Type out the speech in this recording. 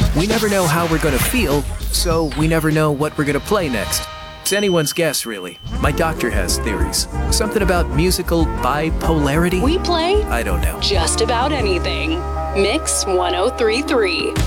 We never know how we're gonna feel, so we never know what we're gonna play next. It's anyone's guess, really. My doctor has theories. Something about musical bipolarity? We play I don't know. just about anything. Mix 1033.